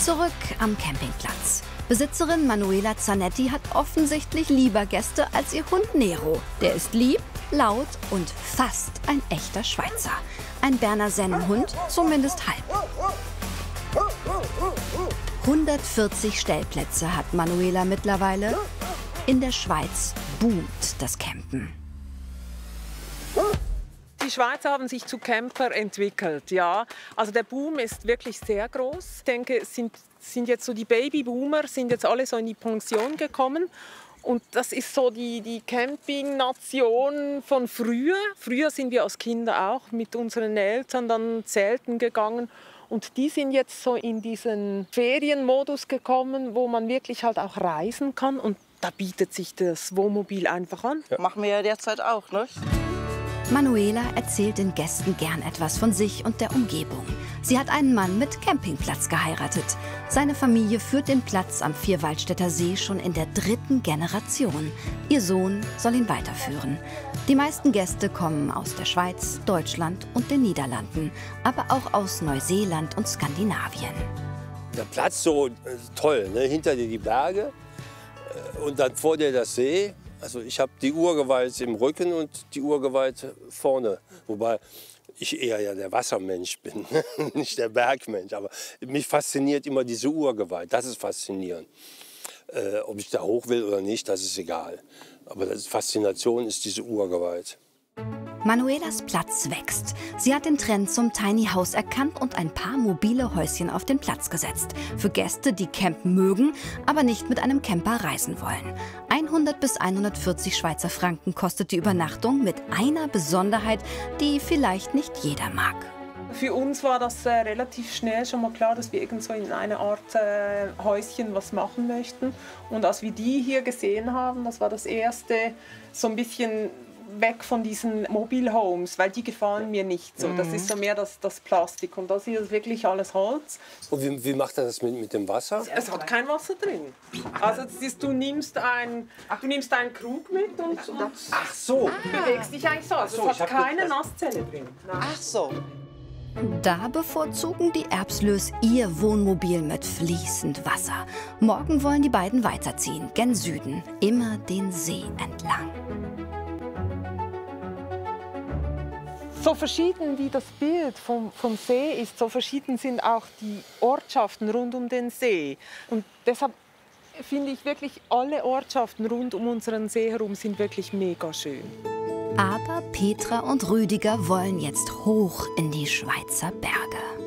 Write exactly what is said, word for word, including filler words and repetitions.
Zurück am Campingplatz. Besitzerin Manuela Zanetti hat offensichtlich lieber Gäste als ihr Hund Nero. Der ist lieb, laut und fast ein echter Schweizer. Ein Berner Sennenhund, zumindest halb. hundertvierzig Stellplätze hat Manuela mittlerweile. In der Schweiz boomt das Campen. Die Schweizer haben sich zu Camper entwickelt, ja. Also der Boom ist wirklich sehr groß. Ich denke, es sind, sind jetzt so die Babyboomer, sind jetzt alle so in die Pension gekommen. Und das ist so die, die Campingnation von früher. Früher sind wir als Kinder auch mit unseren Eltern dann zelten gegangen. Und die sind jetzt so in diesen Ferienmodus gekommen, wo man wirklich halt auch reisen kann. Und da bietet sich das Wohnmobil einfach an. Ja. Machen wir ja derzeit auch, ne? Manuela erzählt den Gästen gern etwas von sich und der Umgebung. Sie hat einen Mann mit Campingplatz geheiratet. Seine Familie führt den Platz am Vierwaldstätter See schon in der dritten Generation. Ihr Sohn soll ihn weiterführen. Die meisten Gäste kommen aus der Schweiz, Deutschland und den Niederlanden, aber auch aus Neuseeland und Skandinavien. Der Platz so äh, toll, ne? Hinter dir die Berge äh, und dann vor dir das See. Also ich habe die Urgewalt im Rücken und die Urgewalt vorne. Wobei ich eher ja der Wassermensch bin, nicht der Bergmensch. Aber mich fasziniert immer diese Urgewalt. Das ist faszinierend. Äh, ob ich da hoch will oder nicht, das ist egal. Aber das Faszination ist diese Urgewalt. Manuelas Platz wächst. Sie hat den Trend zum Tiny House erkannt und ein paar mobile Häuschen auf den Platz gesetzt. Für Gäste, die campen mögen, aber nicht mit einem Camper reisen wollen. hundert bis hundertvierzig Schweizer Franken kostet die Übernachtung mit einer Besonderheit, die vielleicht nicht jeder mag. Für uns war das äh, relativ schnell schon mal klar, dass wir irgend so in einer Art äh, Häuschen was machen möchten. Und als wir die hier gesehen haben, das war das erste so ein bisschen weg von diesen Mobile Homes, weil die gefallen mir nicht so. Das ist so mehr das, das Plastik und das hier ist wirklich alles Holz. Und wie, wie macht er das mit, mit dem Wasser? Es hat kein Wasser drin. Also das ist, du, nimmst ein, du nimmst einen Krug mit und, und Ach so. bewegst dich eigentlich so. Also es hat keine Nasszelle drin. Ach so. Da bevorzugen die Erbslös ihr Wohnmobil mit fließend Wasser. Morgen wollen die beiden weiterziehen, gen Süden, immer den See entlang. So verschieden wie das Bild vom, vom See ist, so verschieden sind auch die Ortschaften rund um den See. Und deshalb finde ich wirklich, alle Ortschaften rund um unseren See herum sind wirklich mega schön. Aber Petra und Rüdiger wollen jetzt hoch in die Schweizer Berge.